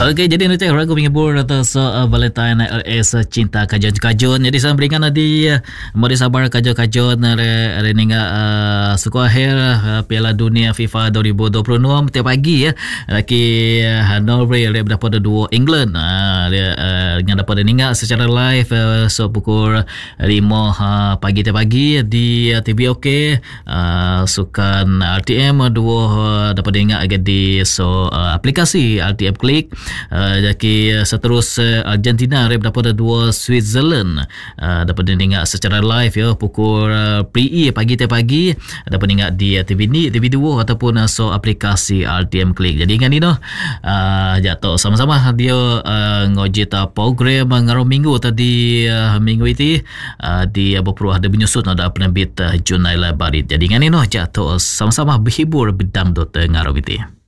Okey, jadi nanti ragu menghibur atau Valentine LS cinta kajun-kajun. Jadi saya berikan di mari sabar kajun-kajun ninga suku akhir Piala Dunia FIFA 2026 tiap pagi ya. Laki Norway daripada dua England. Dia yang dapat ninga secara live so pukul 5 pagi tiap pagi di TV OK. Sukan RTM dua dapat dengar di aplikasi RTM Click. Jadi seterus Argentina daripada dua Switzerland dapat dengar secara live ya pukul pre pagi tiap pagi dapat dengar di TV2 ataupun aplikasi RTM Click. Jadi ingat ni jatuh sama-sama dia ngojit program ngaruh minggu tadi minggu itu di berperuah ada menyusun ada penerbit Junaila Barit. Jadi ingat ni jatuh sama-sama berhibur bidang dot ngaruh itu.